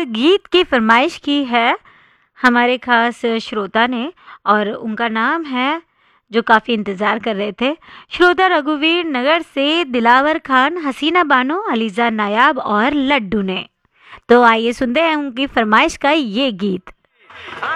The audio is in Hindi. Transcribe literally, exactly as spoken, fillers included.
गीत की फरमाइश की है हमारे खास श्रोता ने और उनका नाम है, जो काफ़ी इंतज़ार कर रहे थे, श्रोता रघुवीर नगर से दिलावर खान, हसीना बानो, अलीजा नायाब और लड्डू ने। तो आइए सुनते हैं उनकी फरमाइश का ये गीत।